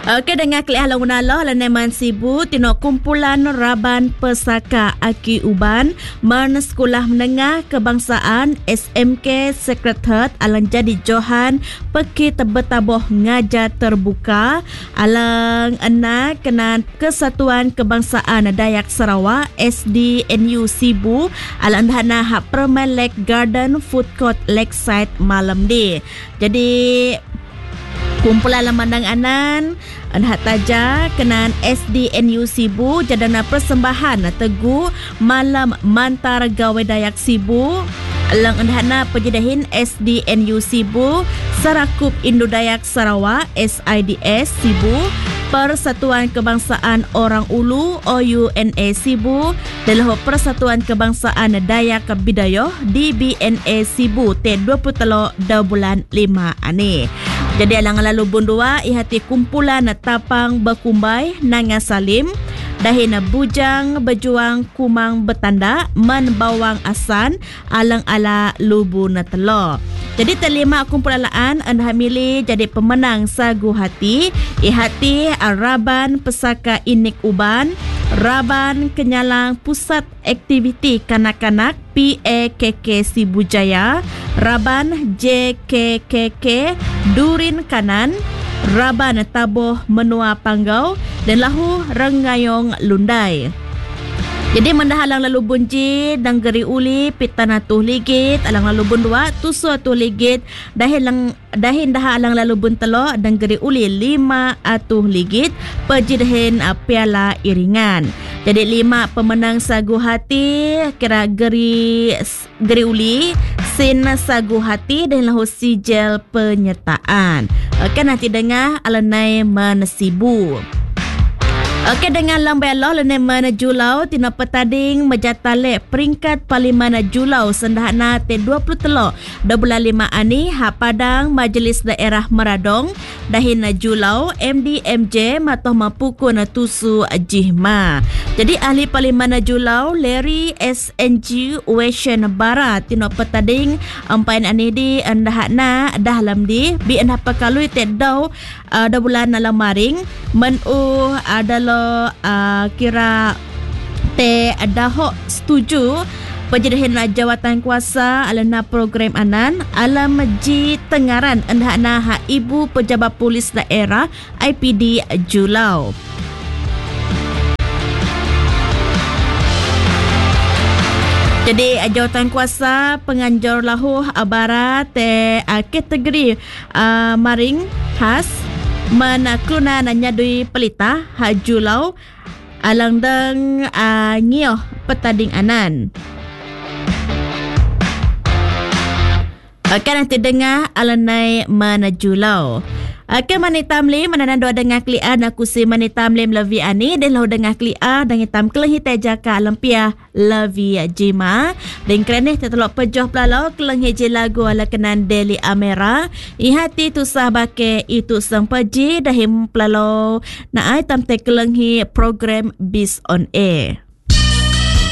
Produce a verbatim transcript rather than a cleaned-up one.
Okey, dengan klik halang unala laneman sibu tino kumpulan Raban Pesaka Aki Uban Men Sekolah Menengah Kebangsaan S M K Sekretariat alang jadi Johan Peki Tebetaboh ngajar terbuka alang anak kenan Kesatuan Kebangsaan Dayak Sarawak S D N U Sibu alang dana hak Permen Lake Garden Food Court Lakeside malam ni. Jadi kumpulan lemandang anan anhat taja kenan S D N U Sibu jadana persembahan Tegu Malam Mantar Gawe Dayak Sibu lang anhana pejedahin S D N U Sibu Sarakup Indo Dayak Sarawak S I D S Sibu Persatuan Kebangsaan Orang Ulu O U N A Sibu dan Persatuan Kebangsaan Dayak Bidayoh D B N A Sibu T dua puluh telok bulan lima ani. Jadi alang lalu bundua ihati kumpulan tapang berkumbai nanga salim dahina bujang berjuang kumang bertanda men bawang asan alang ala lubu na telo. Jadi terlima kumpulan laan anda milih jadi pemenang sagu hati ihati Raban Pesaka Inik Uban Raban Kenyalang Pusat Aktiviti Kanak-kanak P A K K Sibu Jaya Raban J K K K Durin Kanan Raban Taboh Menua Panggau dan lahu Rengayong Lundai. Jadi mendahalang lalu bunji dan geri uli pitana tuh ligit alang lalu bun dua tusu tuh ligit dahin dahin dah alang lalu bun telo dan geri uli lima atuh ligit pejidahin piala iringan. Jadi lima pemenang sagu hati kira geri geri uli sin sagu hati dan lahu sijil penyertaan. Okey nanti dengar alanai menesibu. Okey, dengan lambai Allah leneman Julau tina petading mejatale peringkat Parlimen Julau sendahana T dua puluh telok bulan lima ani hak Padang Majlis Daerah Meradong dahin Julau M D M J matoh mapukun tusu jihma. Jadi ahli Parlimen Julau Larry S N G Weshen Barat tina petading ampain ani di endahana dahlam di bi endah pakalui tedau uh, da bulan lamaring menu adalah Uh, kira te dahok setuju pejedahin jawatan kuasa alana program anan alam ji tengaran endahna ha ibu pejabat polis daerah I P D Julau. Jadi jawatan kuasa penganjur lahu barat te uh, kategori uh, maring khas mana kuna nanyadui pelita hajulau alang deng uh, ngioh petading anan. Akan nanti dengar alanai mana julau. Akan mani tamlim menanan doa dengar klia nak kusi mani tamlim levi ani dan lau dengar klia dan hitam kelengi tejaka alampia levi jima dan kerana tetelok pejoh pelalau kelengi je lagu ala kenan Deli Amera ihati tu sah bake itu sang peji dahim pelalau na ai tam te kelengi program Bis on Air.